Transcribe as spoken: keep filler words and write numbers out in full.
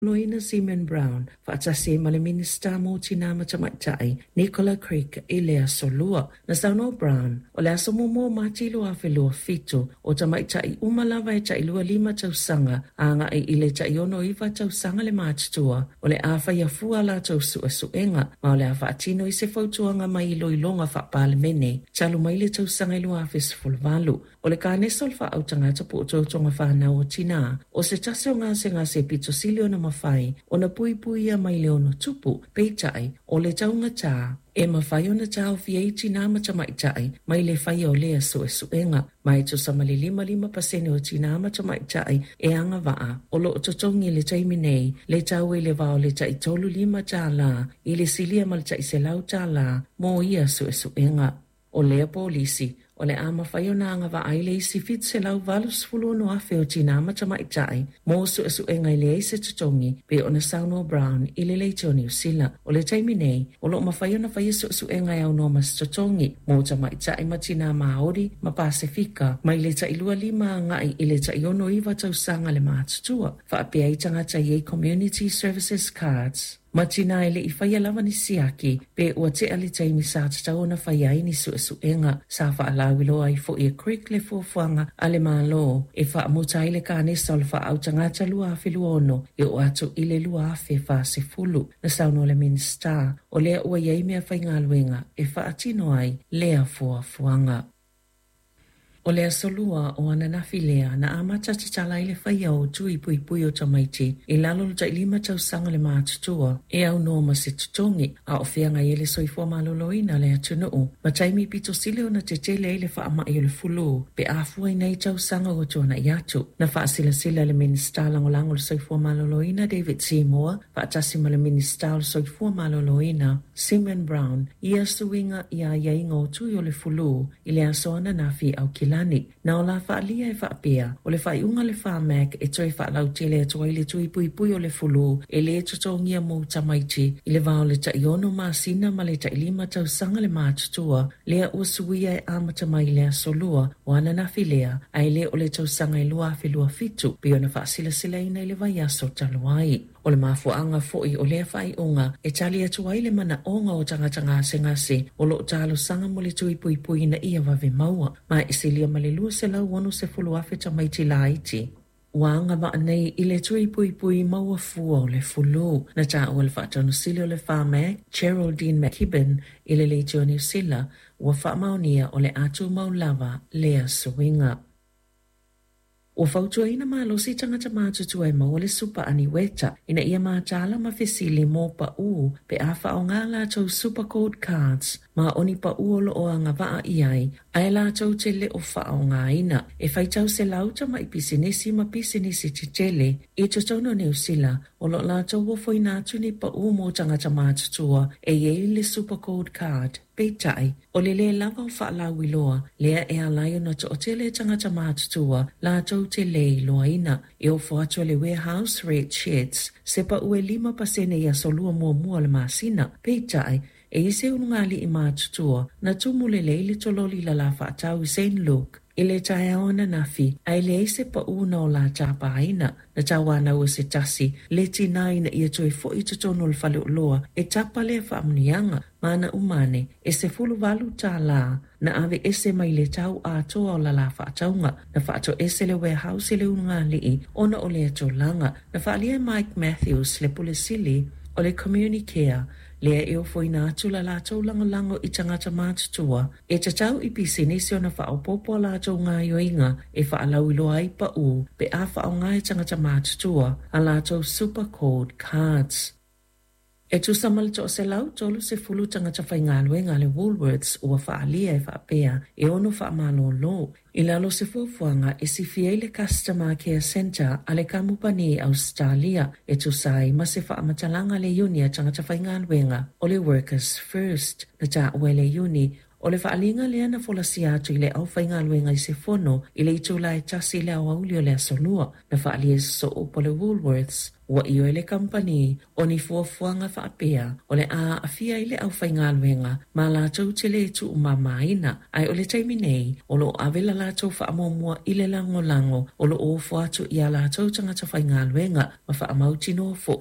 Loina Simon Brown, Fatase Malaminista Motina Machamachai, Nicola Creek, Ilea Solua, Nasano Brown, Olasa Momo Matilu Afelo Fito, Otamaitai Umalava Chailua Lima Chausanga, Anga e Ile Chaiono Iva Chausanga le Matua, Ole Afa Yafua La Chausu Suenga, Maule Afatino Isefotuanga Mailo Ilonga Fa Palmene, Chalumaile Chausanga Luafis Fulvalu, Ole Kane Solfa Outangata Poto Tonga Fana o Tina, O se Chasonga Senga Se Pitosilio na mawhai o na pui pui a mai leo no tupu peitai o le taunga tā e mawhai o na tau fiaiti nā matamai tai mai le whai o lea so e suenga mai to samali lima lima pasene o tina matamai tai e anga waa o lo totongi le taimi nei le tau e le wao le tai tolu lima tā la i le silia mal tai se lau tā la mo ia so e suenga o lea polisi o le ama whaio nā ngā wa aile isi fit se lau valus fulu no afe o tina matamai tai mō su esu e ngai le eise tutongi pe o na Sauno Brown i le leite o New Zealand o le taimi nei o lo ma whaio na whaio su esu e ngai au no mas tutongi mō tamai tai ma tina Māori ma Pasifika mai le tai lua lima ngai i le tai ono iwa tau sanga le mātutua wha apea i tangata i Community Services Cards. Matina ele i whaia lava ni siaki, pe ua te ali taimi sa tatau na whaia ni su esu enga, sa wha alawilo ai fo i a creek le fuafuanga ale malo, e wha amuta ile ka nesa le wha au tangata lua afe luono, e o atu ile lua afe wha se fulu, na sauno le minsta, o lea ua iei mea whainga luenga, e wha atino ai lea fuafuanga. O lea solua o ana na filea na amata tatala ile whaia o tui pui pui o tamaiti i lalo lo tai lima tau sanga le mātutua e au noma se tutongi a o whianga i le soifua maloloina le atunuu ma taimi pito sile o na te tele ile wha ama i le fulu pe afua i nei tau sanga o tuana i atu na wha sila sila le minista lango lango le soifua maloloina David Seymour wha atasi ma le minista le soifua maloloina Simon Brown ia suinga ia iainga o tui o le fulu i le asoana na fi au kila Lani, na o la whaalia e whaapea, o le whaiunga le whaamek e toi whaalau tele e toi le tui pui pui o le fulu, e le tutongia mō tamaiti, i le wao le taiono māsina ma le tailima tau sanga le mātutua, lea ua suia e amatamai lea solua, o ana na filea, ai le o le tau sanga i lua afi lua fitu, pio na whaasila sila ina i le vaiaso taluai. O le mafuanga foi o lea whaiunga, e tali atu ai le mana onga o tangatanga se ngase, o lo talo sanga mo le tui pui pui na ia wave maua, ma e silia malelua se lau wanu se fulu afe tamaiti la iti. Wanga ma nei i le tui pui pui maua fua o le fulu, na ta o le whaatanu sili o le whame, Geraldine McKibben, i le leite o New Zealand, ua whaamaunia o le atu maulava lea suinga. O fautua ina malo si tangata mātutua e maua le supa ani weta, ina ia mātala ma fesili mō pa u, pe awha o ngā lātou super code cards, ma oni pa u olo o anga waa iai, ai lātou te le o wha o ngā ina, e whaitau se lauta ma i pisinisi ma pisinisi te tele, e totono New Zealand, o lo lātou o fwoi nātu ni pa u mō tangata mātutua, e iei le super code card. Peitai, o le le lava o whaalau iloa, lea e alaio na to o te le tangata mātutua, lātou te le iloa ina, e o whaatua le warehouse rate sheds, sepa ue lima pasene ia solua mua mua le māsina, peitai, e ise unungali i mātutua, na tumule le ili tololi la la whaatau i Saint Luke, i le tae aona nafi, ai le eise pa una o la tapa aina, na tawana ua se tasi, le tina ina ia toi fo i tutono le whale loa, e tapa le whaamnianga, mana umane, e se fulu walu tā la, na ave ese mai le tau a toa o la la whaataunga, na whaato ese le warehouse le unga lii, ona o le ato langa, na whaalia Mike Matthews le pulisili, o le community care, lea e o foi nā tula lātou lango-lango i tangata mātutua, e tatau i pisinisi o na whaopopo lātou ngā yoinga e whaalau iloa i pa u, pe a whao ngā i tangata mātutua a lātou super code cards. E tu samalito o se lau tolu se fulu tangata whaingaluenga le Woolworths ua whaalia e whaapea e ono whaamalo lo. I lalo se fuafuanga e si fie le Customer Care Center a le kamupani Australia e tu sai ma se whaamatalanga le uni a tangata whaingaluenga o le Workers First na ta ue le uni O le whaalinga lea na folasia atu i le au whainga luenga i se fono i le itu lai tasi le au aulio le asolua na whaalia so o pole Woolworths wa i o le company o ni fuafuanga whaapea o le a afia i le au whainga luenga ma la tau te le tu umamaina ai o le taimi nei o lo avela la tau whaamomua i le lango lango o lo o fuatu i a la tau tangata whainga luenga ma whaamautino fo